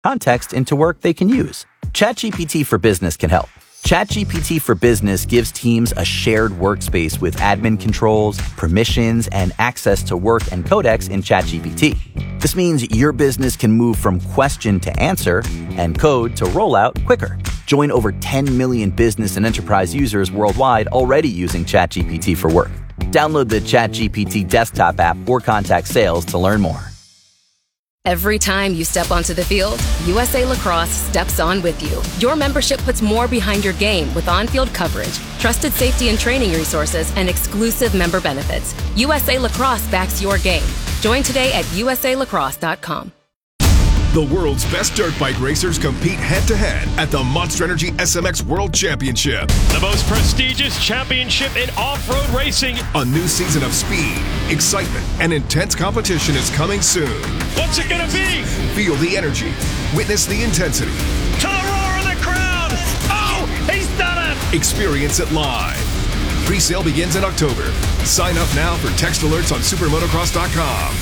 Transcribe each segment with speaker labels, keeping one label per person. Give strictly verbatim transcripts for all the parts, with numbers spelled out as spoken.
Speaker 1: context into work they can use. ChatGPT for Business can help. ChatGPT for Business gives teams a shared workspace with admin controls, permissions, and access to work and codecs in ChatGPT. This means your business can move from question to answer and code to rollout quicker. Join over ten million business and enterprise users worldwide already using ChatGPT for work. Download the ChatGPT desktop app or contact sales to learn more.
Speaker 2: Every time you step onto the field, U S A Lacrosse steps on with you. Your membership puts more behind your game with on-field coverage, trusted safety and training resources, and exclusive member benefits. U S A Lacrosse backs your game. Join today at U S A lacrosse dot com.
Speaker 3: The world's best dirt bike racers compete head-to-head at the Monster Energy S M X World Championship.
Speaker 4: The most prestigious championship in off-road racing.
Speaker 3: A new season of speed, excitement, and intense competition is coming soon.
Speaker 4: What's it gonna be?
Speaker 3: Feel the energy. Witness the intensity.
Speaker 4: To the roar of the crowd! Oh, he's done it!
Speaker 3: Experience it live. Pre-sale begins in October. Sign up now for text alerts on supermotocross dot com.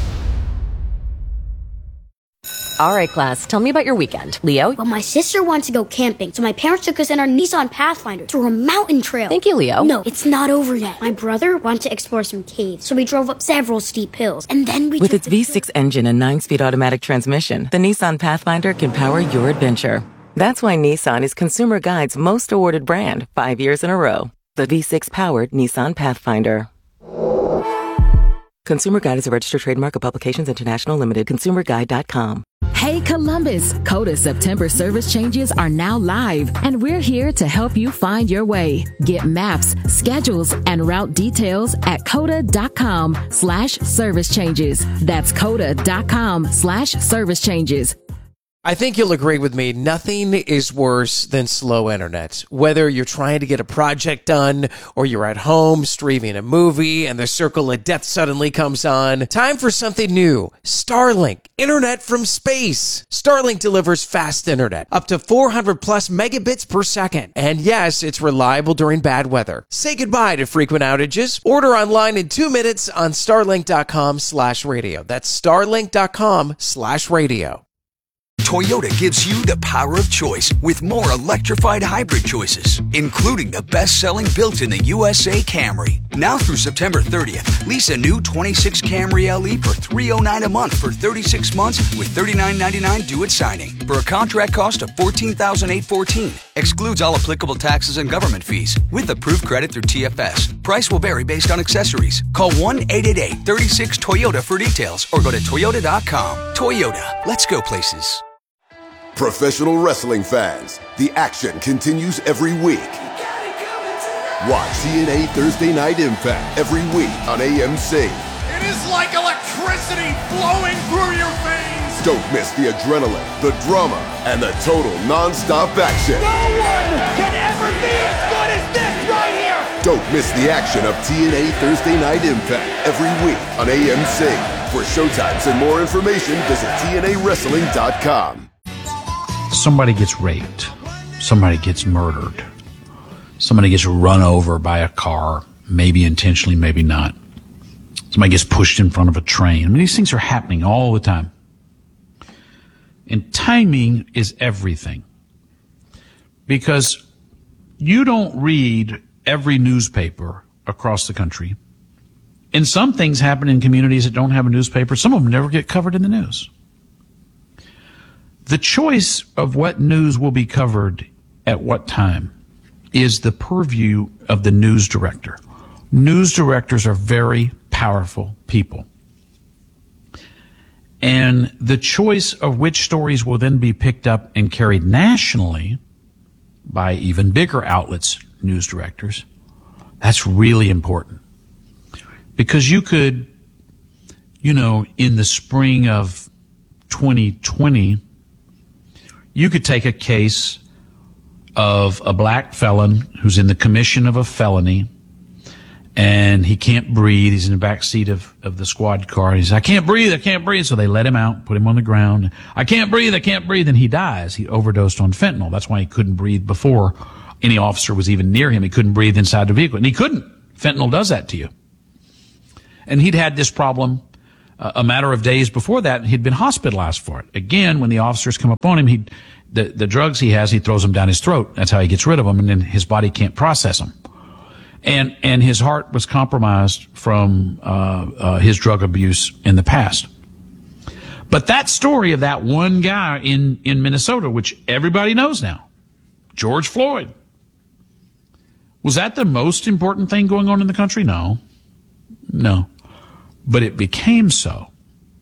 Speaker 5: All right, class, tell me about your weekend. Leo?
Speaker 6: Well, my sister wanted to go camping, so my parents took us in our Nissan Pathfinder through a mountain trail.
Speaker 5: Thank you, Leo.
Speaker 6: No, it's not over yet. My brother wanted to explore some caves, so we drove up several steep hills, and then we
Speaker 7: With its V six engine and nine-speed automatic transmission, the Nissan Pathfinder can power your adventure. That's why Nissan is Consumer Guide's most awarded brand five years in a row. The V six-powered Nissan Pathfinder. Consumer Guide is a registered trademark of Publications International Limited. consumer guide dot com.
Speaker 8: Hey Columbus, Coda September service changes are now live, and we're here to help you find your way. Get maps, schedules, and route details at coda dot com slash service changes. That's coda dot com slash service changes.
Speaker 9: I think you'll agree with me. Nothing is worse than slow internet. Whether you're trying to get a project done or you're at home streaming a movie and the circle of death suddenly comes on, time for something new. Starlink, internet from space. Starlink delivers fast internet, up to four hundred plus megabits per second. And yes, it's reliable during bad weather. Say goodbye to frequent outages. Order online in two minutes on starlink dot com slash radio. That's starlink dot com slash radio.
Speaker 10: Toyota gives you the power of choice with more electrified hybrid choices, including the best-selling built in the U S A Camry. Now through September thirtieth, lease a new twenty-six Camry L E for three hundred nine dollars a month for thirty-six months with thirty-nine ninety-nine due at signing for a contract cost of fourteen thousand eight hundred fourteen dollars. Excludes all applicable taxes and government fees with approved credit through T F S. Price will vary based on accessories. Call one eight eight eight, three six, Toyota for details or go to toyota dot com. Toyota, let's go places.
Speaker 11: Professional wrestling fans, the action continues every week. Watch T N A Thursday Night Impact every week on A M C.
Speaker 12: It is like electricity flowing through your veins.
Speaker 11: Don't miss the adrenaline, the drama, and the total non-stop action.
Speaker 12: No one can ever be as good as this right here.
Speaker 11: Don't miss the action of T N A Thursday Night Impact every week on A M C. For showtimes and more information, visit T N A wrestling dot com.
Speaker 13: Somebody gets raped. Somebody gets murdered. Somebody gets run over by a car, maybe intentionally, maybe not. Somebody gets pushed in front of a train. I mean, these things are happening all the time. And timing is everything. Because you don't read every newspaper across the country. And some things happen in communities that don't have a newspaper. Some of them never get covered in the news. The choice of what news will be covered at what time is the purview of the news director. News directors are very powerful people. And the choice of which stories will then be picked up and carried nationally by even bigger outlets, news directors, that's really important. Because you could, you know, in the spring of twenty twenty, you could take a case of a black felon who's in the commission of a felony and he can't breathe. He's in the back seat of, of the squad car. He says, I can't breathe, I can't breathe. So they let him out, put him on the ground. I can't breathe, I can't breathe. And he dies. He overdosed on fentanyl. That's why he couldn't breathe before any officer was even near him. He couldn't breathe inside the vehicle. And he couldn't. Fentanyl does that to you. And he'd had this problem uh, a matter of days before that, he'd been hospitalized for it. Again, when the officers come up on him, he the, the drugs he has, he throws them down his throat. That's how he gets rid of them, and then his body can't process them. And and his heart was compromised from uh, uh, his drug abuse in the past. But that story of that one guy in, in Minnesota, which everybody knows now, George Floyd, was that the most important thing going on in the country? No. No. But it became so.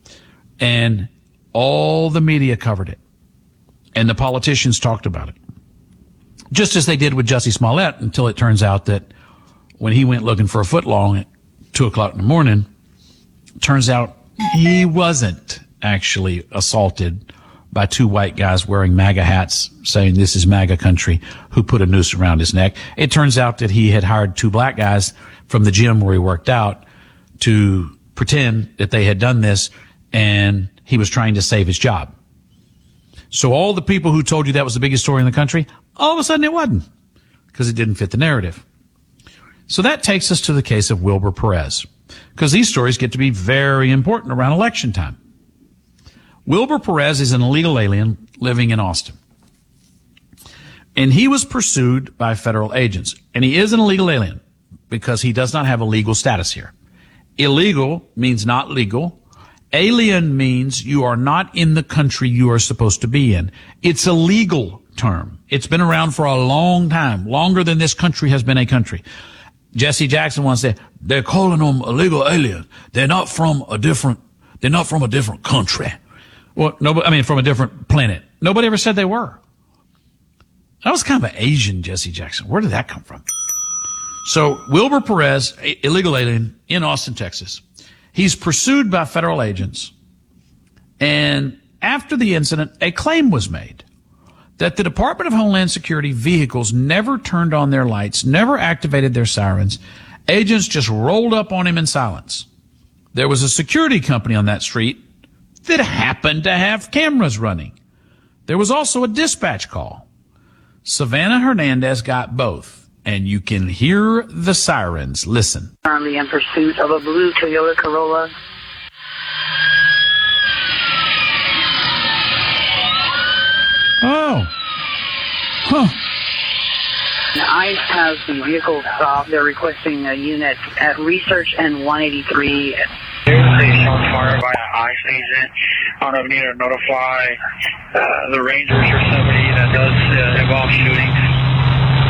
Speaker 13: And all the media covered it. And the politicians talked about it. Just as they did with Jussie Smollett, until it turns out that when he went looking for a footlong at two o'clock in the morning, turns out he wasn't actually assaulted by two white guys wearing MAGA hats saying this is MAGA country who put a noose around his neck. It turns out that he had hired two black guys from the gym where he worked out to pretend that they had done this, and he was trying to save his job. So all the people who told you that was the biggest story in the country, all of a sudden it wasn't, because it didn't fit the narrative. So that takes us to the case of Wilbur Perez, because these stories get to be very important around election time. Wilbur Perez is an illegal alien living in Austin. And he was pursued by federal agents. And he is an illegal alien because he does not have a legal status here. Illegal means not legal. Alien means you are not in the country you are supposed to be in. It's a legal term. It's been around for a long time, longer than this country has been a country. Jesse Jackson once said, they're calling them illegal aliens. They're not from a different, they're not from a different country. Well, no, I mean, from a different planet. Nobody ever said they were. That was kind of an Asian Jesse Jackson. Where did that come from? So Wilbur Perez, illegal alien in Austin, Texas. He's pursued by federal agents. And after the incident, a claim was made that the Department of Homeland Security vehicles never turned on their lights, never activated their sirens. Agents just rolled up on him in silence. There was a security company on that street that happened to have cameras running. There was also a dispatch call. Savannah Hernandez got both, and you can hear the sirens. Listen.
Speaker 14: Currently in pursuit of a blue Toyota Corolla.
Speaker 13: Oh. Huh.
Speaker 14: ICE has the vehicle stopped. They're requesting a unit at Research and one eighty-three.
Speaker 15: There's a shot fired by an ICE agent. I don't know if we need to notify uh, the Rangers or somebody that does uh, involve shooting.